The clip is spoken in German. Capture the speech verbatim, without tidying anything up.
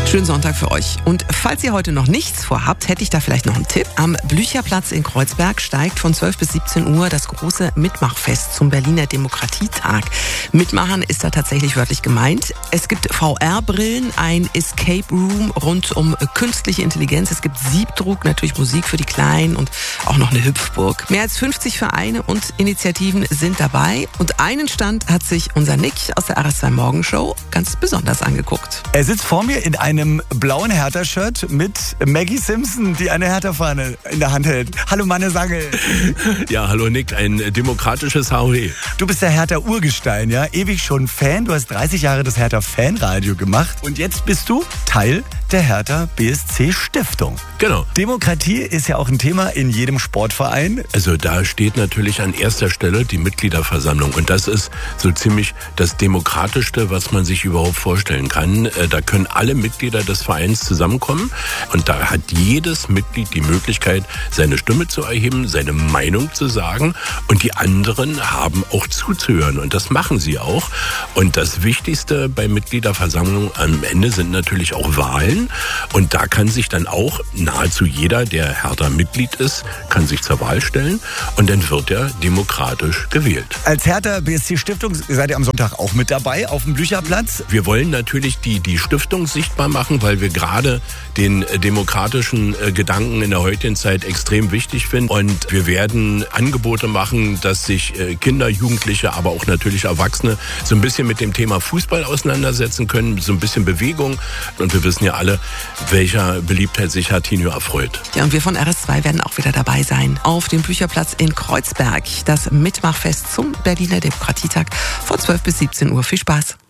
Schönen Sonntag für euch. Und falls ihr heute noch nichts vorhabt, hätte ich da vielleicht noch einen Tipp. Am Blücherplatz in Kreuzberg steigt von zwölf bis siebzehn Uhr das große Mitmachfest zum Berliner Demokratietag. Mitmachen ist da tatsächlich wörtlich gemeint. Es gibt V R-Brillen, ein Escape Room rund um künstliche Intelligenz. Es gibt Siebdruck, natürlich Musik für die Kleinen und auch noch eine Hüpfburg. Mehr als fünfzig Vereine und Initiativen sind dabei. Und einen Stand hat sich unser Nick aus der R S zwei Morgenshow ganz besonders angeguckt. Er sitzt vor mir in einem blauen Hertha-Shirt mit Maggie Simpson, die eine Hertha-Fahne in der Hand hält. Hallo Manne Sangel. Ja, hallo Nick, ein demokratisches H O E. Du bist der Hertha-Urgestein, ja? Ewig schon Fan. Du hast dreißig Jahre das Hertha-Fanradio gemacht. Und jetzt bist du Teil der Hertha-B S C-Stiftung. Genau. Demokratie ist ja auch ein Thema in jedem Sportverein. Also da steht natürlich an erster Stelle die Mitgliederversammlung. Und das ist so ziemlich das Demokratischste, was man sich überhaupt vorstellen kann. Da können alle Mitglieder des Vereins zusammenkommen. Und da hat jedes Mitglied die Möglichkeit, seine Stimme zu erheben, seine Meinung zu sagen. Und die anderen haben auch zuzuhören. Und das machen sie auch. Und das Wichtigste bei Mitgliederversammlungen am Ende sind natürlich auch Wahlen. Und da kann sich dann auch nahezu jeder, der Hertha-Mitglied ist, kann sich zur Wahl stellen. Und dann wird er demokratisch gewählt. Als Hertha-B S C-Stiftung seid ihr am Sonntag auch mit dabei auf dem Blücherplatz. Wir wollen natürlich die, die Stiftung sichtbar machen, weil wir gerade den demokratischen Gedanken in der heutigen Zeit extrem wichtig finden. Und wir werden Angebote machen, dass sich Kinder, Jugendliche, aber auch natürlich Erwachsene so ein bisschen mit dem Thema Fußball auseinandersetzen können, so ein bisschen Bewegung. Und wir wissen ja alle, welcher Beliebtheit sich Hertinho erfreut. Ja, und wir von R S zwei werden auch wieder dabei sein. Auf dem Blücherplatz in Kreuzberg. Das Mitmachfest zum Berliner Demokratietag von zwölf bis siebzehn Uhr. Viel Spaß.